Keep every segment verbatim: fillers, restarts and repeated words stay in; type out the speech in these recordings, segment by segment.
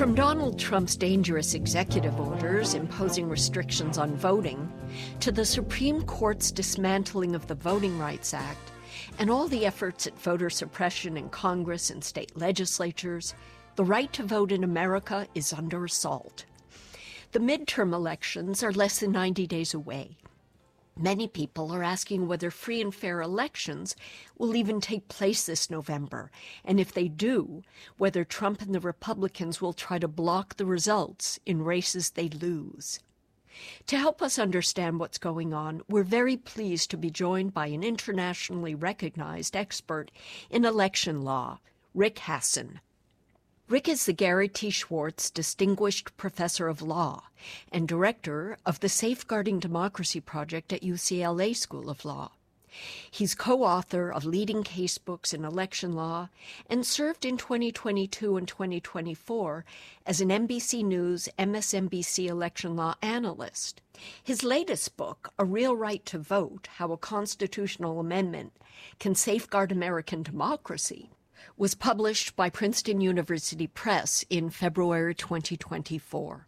From Donald Trump's dangerous executive orders imposing restrictions on voting, to the Supreme Court's dismantling of the Voting Rights Act, and all the efforts at voter suppression in Congress and state legislatures, the right to vote in America is under assault. The midterm elections are less than ninety days away. Many people are asking whether free and fair elections will even take place this November, and if they do, whether Trump and the Republicans will try to block the results in races they lose. To help us understand what's going on, we're very pleased to be joined by an internationally recognized expert in election law, Rick Hasen. Rick is the Gary T. Schwartz Distinguished Professor of Law and Director of the Safeguarding Democracy Project at U C L A School of Law. He's co-author of leading casebooks in election law and served in twenty twenty-two and twenty twenty-four as an N B C News M S N B C election law analyst. His latest book, A Real Right to Vote, How a Constitutional Amendment Can Safeguard American Democracy, was published by Princeton University Press in February twenty twenty-four.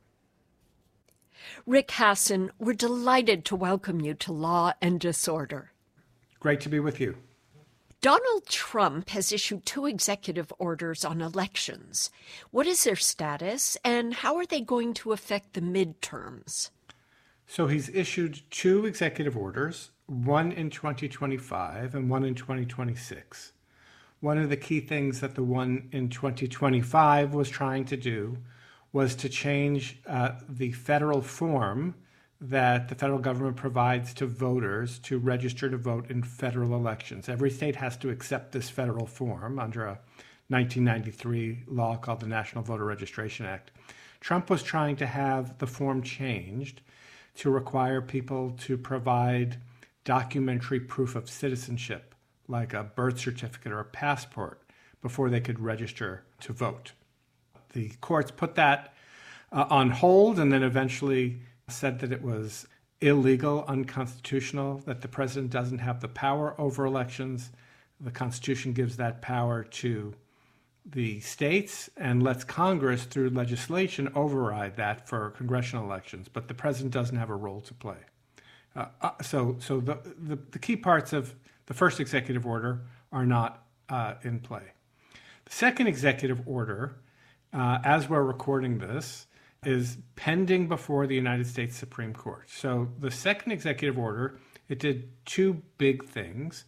Rick Hasen, we're delighted to welcome you to Law and Disorder. Great to be with you. Donald Trump has issued two executive orders on elections. What is their status, and how are they going to affect the midterms? So he's issued two executive orders, one in twenty twenty-five and one in twenty twenty-six. One of the key things that the one in twenty twenty-five was trying to do was to change uh, the federal form that the federal government provides to voters to register to vote in federal elections. Every state has to accept this federal form under a nineteen ninety-three law called the National Voter Registration Act. Trump was trying to have the form changed to require people to provide documentary proof of citizenship, like a birth certificate or a passport, before they could register to vote. The courts put that uh, on hold and then eventually said that it was illegal, unconstitutional, that the president doesn't have the power over elections. The Constitution gives that power to the states and lets Congress, through legislation, override that for congressional elections. But the president doesn't have a role to play. Uh, uh, so so the, the, the key parts of the first executive order are not uh, in play. The second executive order, uh, as we're recording this, is pending before the United States Supreme Court. So the second executive order, it did two big things.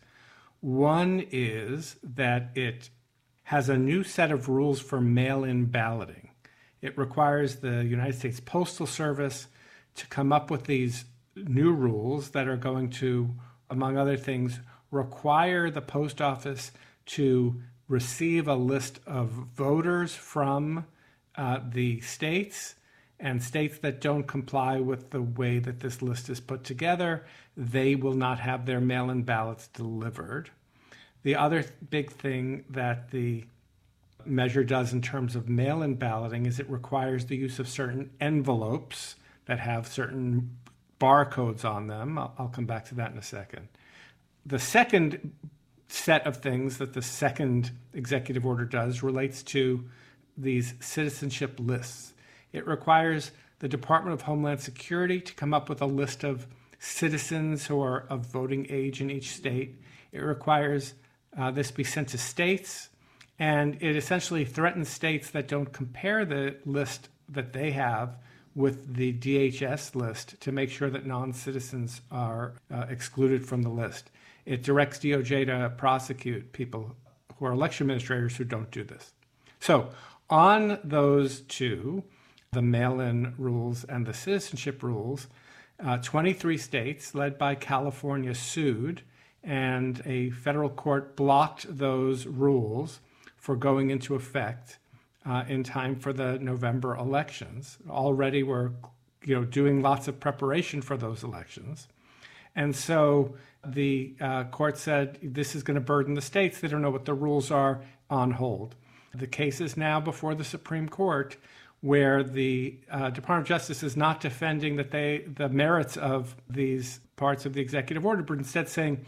One is that it has a new set of rules for mail-in balloting. It requires the United States Postal Service to come up with these new rules that are going to, among other things, require the post office to receive a list of voters from uh, the states, and states that don't comply with the way that this list is put together, they will not have their mail-in ballots delivered. The other big thing that the measure does in terms of mail-in balloting is it requires the use of certain envelopes that have certain barcodes on them. I'll, I'll come back to that in a second. The second set of things that the second executive order does relates to these citizenship lists. It requires the Department of Homeland Security to come up with a list of citizens who are of voting age in each state. It requires uh, this be sent to states, and it essentially threatens states that don't compare the list that they have with the D H S list to make sure that non-citizens are uh, excluded from the list. It directs D O J to prosecute people who are election administrators who don't do this. So on those two, the mail-in rules and the citizenship rules, uh, twenty-three states, led by California, sued, and a federal court blocked those rules for going into effect uh, in time for the November elections. Already we're you know, doing lots of preparation for those elections. And so the uh, court said, this is going to burden the states. They don't know what the rules are, on hold. The case is now before the Supreme Court, where the uh, Department of Justice is not defending that they the merits of these parts of the executive order, but instead saying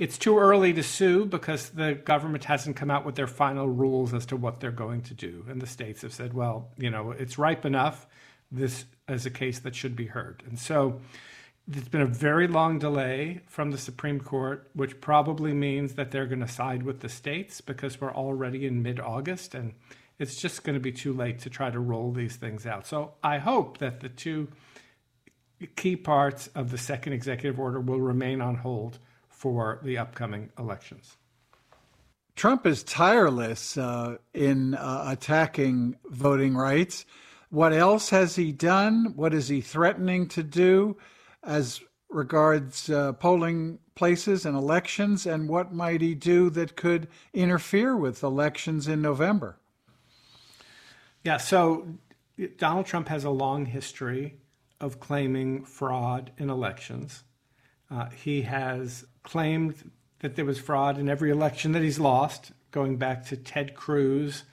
It's too early to sue because the government hasn't come out with their final rules as to what they're going to do. And the states have said, well, you know, it's ripe enough. This is a case that should be heard. And so there's been a very long delay from the Supreme Court, which probably means that they're going to side with the states because we're already in mid-August and it's just going to be too late to try to roll these things out. So I hope that the two key parts of the second executive order will remain on hold for the upcoming elections. Trump is tireless uh, in uh, attacking voting rights. What else has he done? What is he threatening to do as regards uh, polling places and elections? And what might he do that could interfere with elections in November? Yeah, so Donald Trump has a long history of claiming fraud in elections. Uh, he has claimed that there was fraud in every election that he's lost, going back to Ted Cruz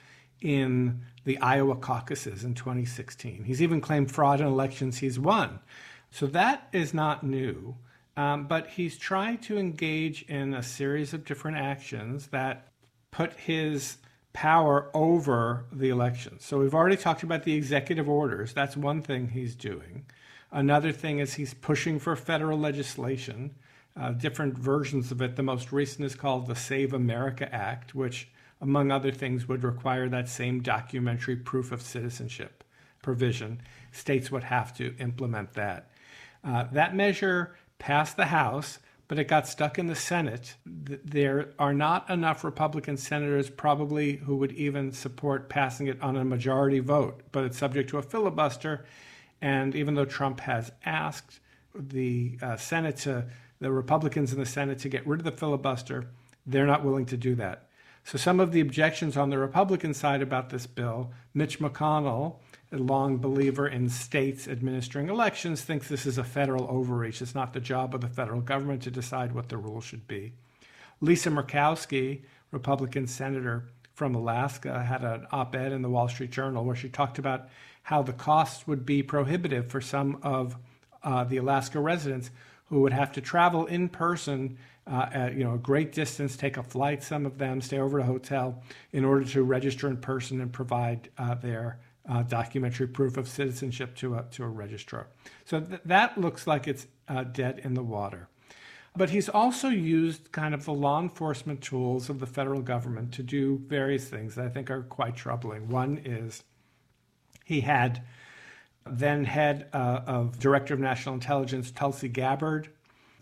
in the Iowa caucuses in twenty sixteen. He's even claimed fraud in elections he's won. So that is not new, um, but he's trying to engage in a series of different actions that put his power over the elections. So we've already talked about the executive orders. That's one thing he's doing. Another thing is he's pushing for federal legislation, uh, different versions of it. The most recent is called the Save America Act, which, among other things, would require that same documentary proof of citizenship provision. States would have to implement that. Uh, that measure passed the House, but it got stuck in the Senate. There are not enough Republican senators probably who would even support passing it on a majority vote, but it's subject to a filibuster. And even though Trump has asked the uh, Senate to, the Republicans in the Senate to get rid of the filibuster, they're not willing to do that. So some of the objections on the Republican side about this bill, Mitch McConnell, a long believer in states administering elections, thinks this is a federal overreach. It's not the job of the federal government to decide what the rules should be. Lisa Murkowski, Republican senator from Alaska, had an op-ed in the Wall Street Journal where she talked about how the costs would be prohibitive for some of uh, the Alaska residents who would have to travel in person uh, at you know a great distance, take a flight, some of them stay over at a hotel in order to register in person and provide uh, their uh, documentary proof of citizenship to a, to a registrar. So th- that looks like it's uh, dead in the water. But he's also used kind of the law enforcement tools of the federal government to do various things that I think are quite troubling. One is he had then head uh, of Director of National Intelligence, Tulsi Gabbard,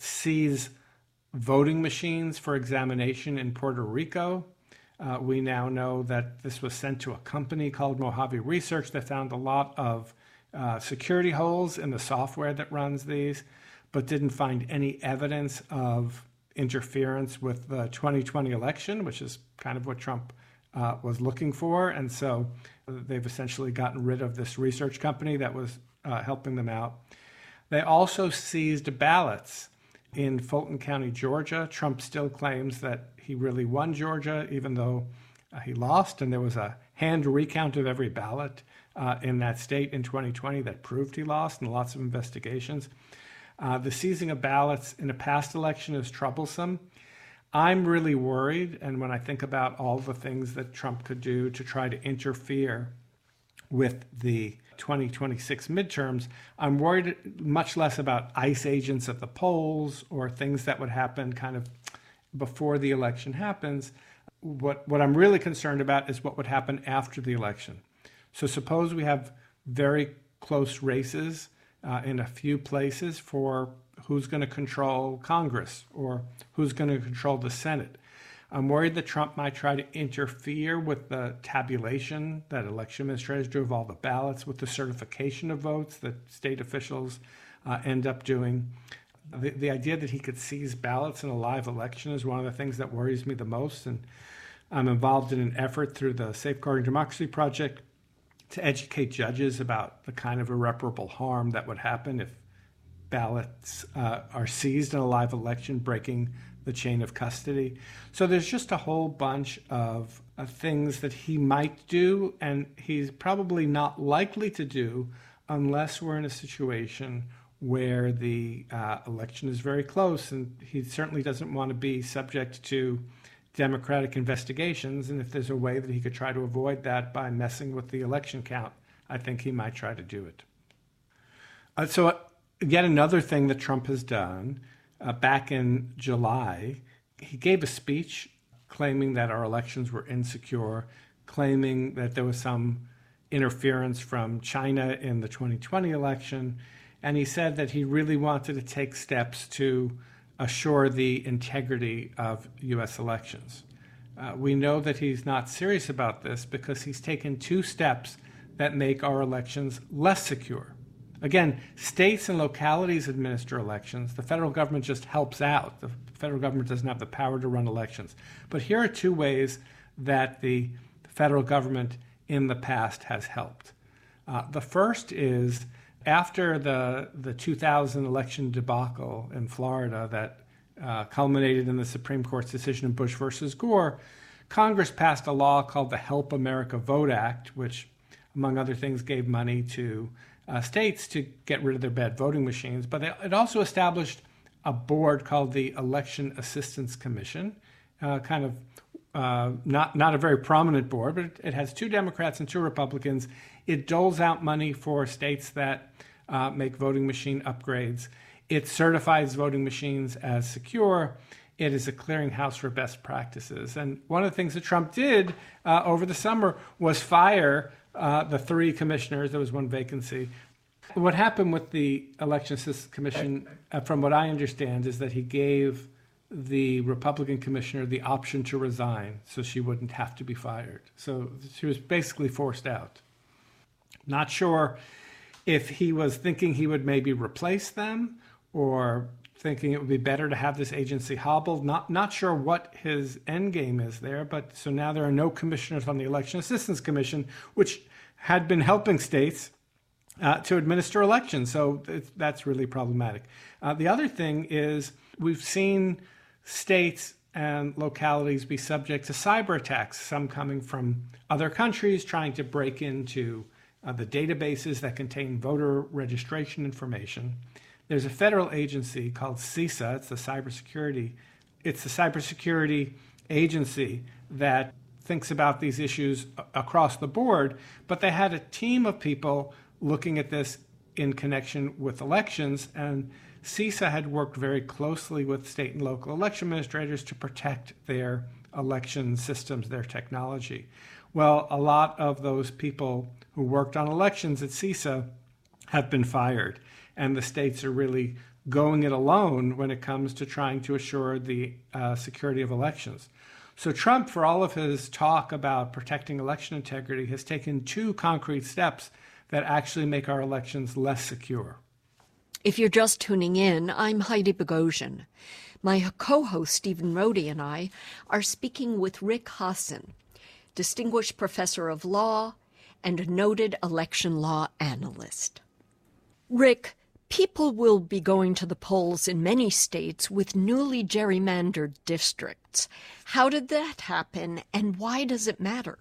seize voting machines for examination in Puerto Rico. Uh, we now know that this was sent to a company called Mojave Research that found a lot of uh, security holes in the software that runs these, but didn't find any evidence of interference with the twenty twenty election, which is kind of what Trump uh, was looking for. And so they've essentially gotten rid of this research company that was uh, helping them out. They also seized ballots in Fulton County, Georgia. Trump still claims that he really won Georgia, even though uh, he lost. And there was a hand recount of every ballot uh, in that state in twenty twenty that proved he lost, and lots of investigations. Uh, the seizing of ballots in a past election is troublesome. I'm really worried, and when I think about all the things that Trump could do to try to interfere with the twenty twenty-six midterms, I'm worried much less about ICE agents at the polls or things that would happen kind of before the election happens. What, what I'm really concerned about is what would happen after the election. So suppose we have very close races Uh, in a few places for who's going to control Congress or who's going to control the Senate. I'm worried that Trump might try to interfere with the tabulation that election administrators do of all the ballots, with the certification of votes that state officials uh, end up doing. The, the idea that he could seize ballots in a live election is one of the things that worries me the most. And I'm involved in an effort through the Safeguarding Democracy Project to educate judges about the kind of irreparable harm that would happen if ballots uh, are seized in a live election, breaking the chain of custody. So there's just a whole bunch of, of things that he might do, and he's probably not likely to do unless we're in a situation where the uh, election is very close, and he certainly doesn't want to be subject to Democratic investigations. And if there's a way that he could try to avoid that by messing with the election count, I think he might try to do it. Uh, so uh, yet another thing that Trump has done, uh, back in July, he gave a speech claiming that our elections were insecure, claiming that there was some interference from China in the twenty twenty election. And he said that he really wanted to take steps to assure the integrity of U S elections. Uh, we know that he's not serious about this because he's taken two steps that make our elections less secure. Again, states and localities administer elections. The federal government just helps out. The federal government doesn't have the power to run elections. But here are two ways that the federal government in the past has helped. Uh, the first is after the, the two thousand election debacle in Florida that uh, culminated in the Supreme Court's decision in Bush versus Gore, Congress passed a law called the Help America Vote Act, which, among other things, gave money to uh, states to get rid of their bad voting machines. But it also established a board called the Election Assistance Commission, uh, kind of uh, not, not a very prominent board, but it, it has two Democrats and two Republicans. It doles out money for states that uh, make voting machine upgrades. It certifies voting machines as secure. It is a clearinghouse for best practices. And one of the things that Trump did uh, over the summer was fire uh, the three commissioners. There was one vacancy. What happened with the Election Assistance Commission, uh, from what I understand, is that he gave the Republican commissioner the option to resign so she wouldn't have to be fired. So she was basically forced out. Not sure if he was thinking he would maybe replace them or thinking it would be better to have this agency hobbled. Not not sure what his end game is there, but so now there are no commissioners on the Election Assistance Commission, which had been helping states uh, to administer elections. So that's really problematic. Uh, the other thing is we've seen states and localities be subject to cyber attacks, some coming from other countries trying to break into uh, the databases that contain voter registration information. There's a federal agency called CISA. It's the cybersecurity. It's the cybersecurity agency that thinks about these issues across the board. But they had a team of people looking at this in connection with elections, and CISA had worked very closely with state and local election administrators to protect their election systems, their technology. Well, a lot of those people who worked on elections at CISA have been fired, and the states are really going it alone when it comes to trying to assure the uh, security of elections. So Trump, for all of his talk about protecting election integrity, has taken two concrete steps that actually make our elections less secure. If you're just tuning in, I'm Heidi Bogosian. My co-host Stephen Rohde and I are speaking with Rick Hasen, distinguished professor of law and a noted election law analyst. Rick, people will be going to the polls in many states with newly gerrymandered districts. How did that happen, and why does it matter?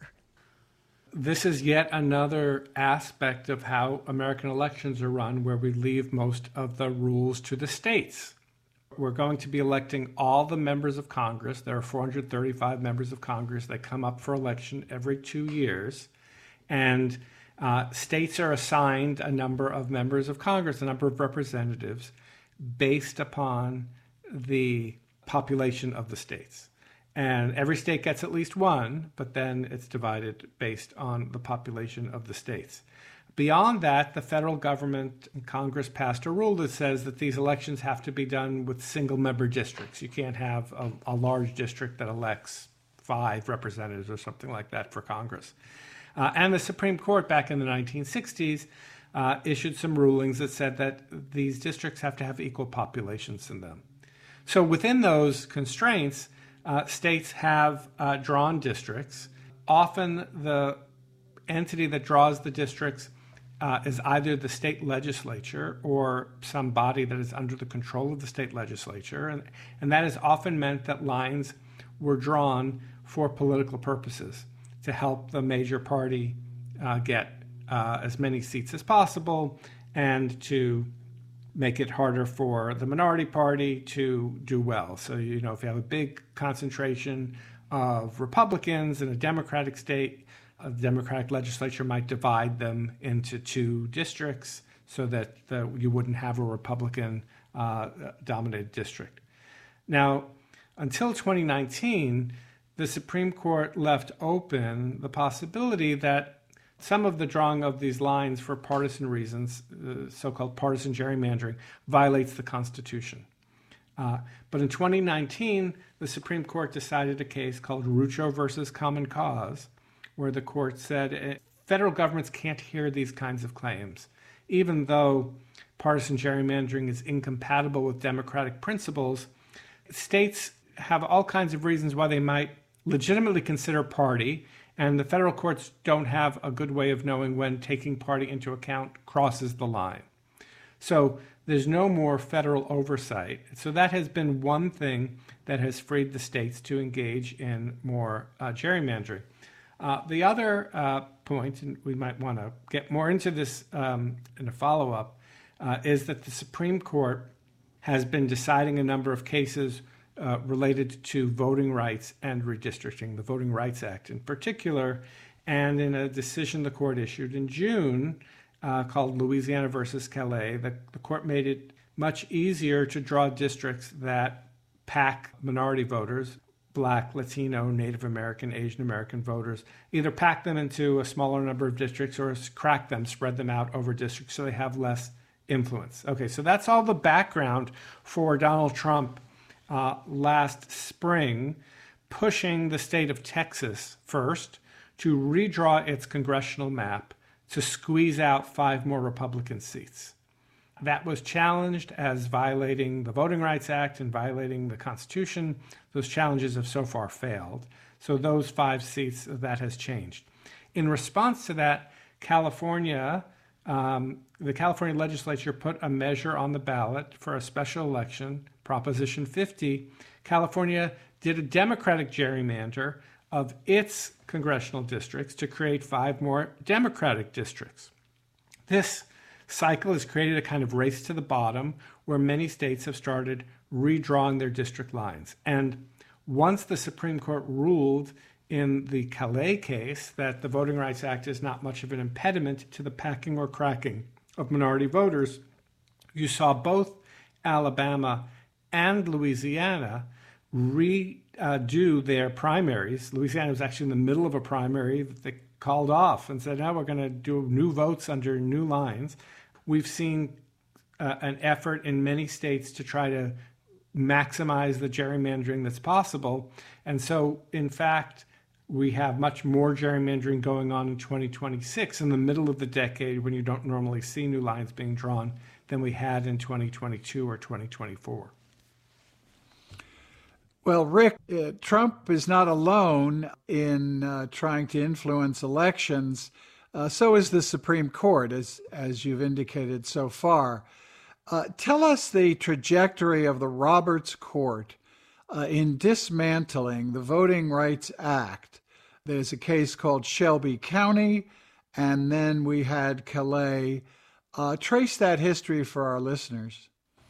This is yet another aspect of how American elections are run, where we leave most of the rules to the states. We're going to be electing all the members of Congress. There are four hundred thirty-five members of Congress that come up for election every two years. And uh, states are assigned a number of members of Congress, a number of representatives, based upon the population of the states. And every state gets at least one, but then it's divided based on the population of the states. Beyond that, the federal government and Congress passed a rule that says that these elections have to be done with single-member districts. You can't have a, a large district that elects five representatives or something like that for Congress. Uh, and the Supreme Court back in the nineteen sixties uh, issued some rulings that said that these districts have to have equal populations in them. So within those constraints, Uh, states have uh, drawn districts. Often the entity that draws the districts uh, is either the state legislature or some body that is under the control of the state legislature. And, and that has often meant that lines were drawn for political purposes to help the major party uh, get uh, as many seats as possible and to make it harder for the minority party to do well. So, you know, if you have a big concentration of Republicans in a Democratic state, a Democratic legislature might divide them into two districts so that the, you wouldn't have a Republican uh, dominated district. Now, until twenty nineteen, the Supreme Court left open the possibility that some of the drawing of these lines for partisan reasons, uh, so-called partisan gerrymandering, violates the Constitution. Uh, but in twenty nineteen, the Supreme Court decided a case called Rucho versus Common Cause, where the court said uh, federal governments can't hear these kinds of claims, even though partisan gerrymandering is incompatible with democratic principles. States have all kinds of reasons why they might legitimately consider party, and the federal courts don't have a good way of knowing when taking party into account crosses the line. So there's no more federal oversight. So that has been one thing that has freed the states to engage in more uh, gerrymandering. Uh, the other uh, point, and we might want to get more into this um, in a follow-up, uh, is that the Supreme Court has been deciding a number of cases Uh, related to voting rights and redistricting, the Voting Rights Act in particular. And in a decision the court issued in June uh, called Louisiana versus Calais, the, the court made it much easier to draw districts that pack minority voters, Black, Latino, Native American, Asian American voters, either pack them into a smaller number of districts or crack them, spread them out over districts so they have less influence. Okay, so that's all the background for Donald Trump Uh, last spring, pushing the state of Texas first to redraw its congressional map to squeeze out five more Republican seats. That was challenged as violating the Voting Rights Act and violating the Constitution. Those challenges have so far failed. So those five seats, that has changed. In response to that, California, um, the California legislature put a measure on the ballot for a special election, Proposition fifty. California did a Democratic gerrymander of its congressional districts to create five more Democratic districts. This cycle has created a kind of race to the bottom where many states have started redrawing their district lines. And once the Supreme Court ruled in the Calais case that the Voting Rights Act is not much of an impediment to the packing or cracking of minority voters, you saw both Alabama and Louisiana redo their primaries. Louisiana was actually in the middle of a primary that they called off and said, now we're going to do new votes under new lines. We've seen uh, an effort in many states to try to maximize the gerrymandering that's possible. And so, in fact, we have much more gerrymandering going on in twenty twenty-six, in the middle of the decade when you don't normally see new lines being drawn, than we had in twenty twenty-two or twenty twenty-four. Well, Rick, uh, Trump is not alone in uh, trying to influence elections. Uh, so is the Supreme Court, as, as you've indicated so far. Uh, tell us the trajectory of the Roberts Court uh, in dismantling the Voting Rights Act. There's a case called Shelby County, and then we had Calais. Uh, trace that history for our listeners.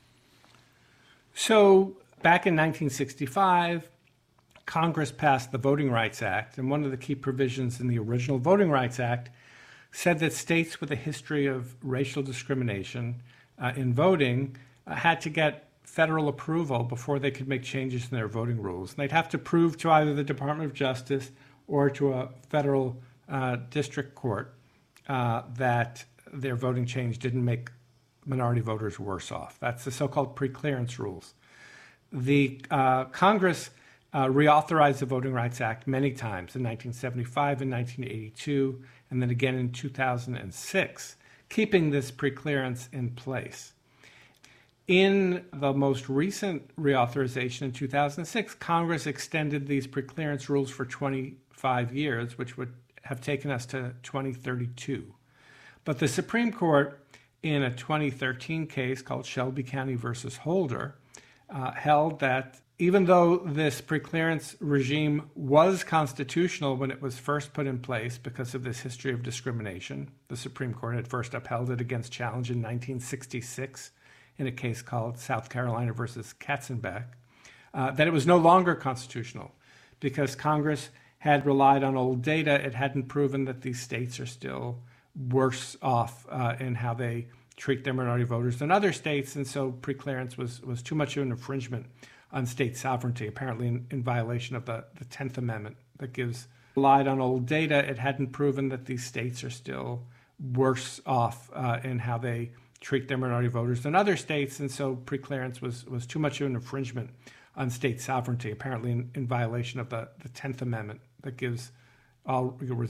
So back in nineteen sixty-five, Congress passed the Voting Rights Act, and one of the key provisions in the original Voting Rights Act said that states with a history of racial discrimination uh, in voting uh, had to get federal approval before they could make changes in their voting rules. And they'd have to prove to either the Department of Justice or to a federal uh, district court uh, that their voting change didn't make minority voters worse off. That's the so-called preclearance rules. The uh, Congress uh, reauthorized the Voting Rights Act many times in nineteen seventy-five and nineteen eighty-two, and then again in two thousand six, keeping this preclearance in place. In the most recent reauthorization in two thousand six, Congress extended these preclearance rules for twenty-five years, which would have taken us to twenty thirty-two. But the Supreme Court, in a twenty thirteen case called Shelby County versus Holder, uh, held that even though this preclearance regime was constitutional when it was first put in place because of this history of discrimination, the Supreme Court had first upheld it against challenge in nineteen sixty-six in a case called South Carolina versus Katzenbach, uh, that it was no longer constitutional because Congress had relied on old data. It hadn't proven that these states are still worse off uh, in how they treat their minority voters than other states, and so preclearance was, was too much of an infringement on state sovereignty, apparently in, in violation of the, the tenth Amendment that gives relied on old data. It hadn't proven that these states are still worse off uh, in how they treat their minority voters than other states, and so preclearance was, was too much of an infringement on state sovereignty, apparently in, in violation of the, the tenth Amendment that gives all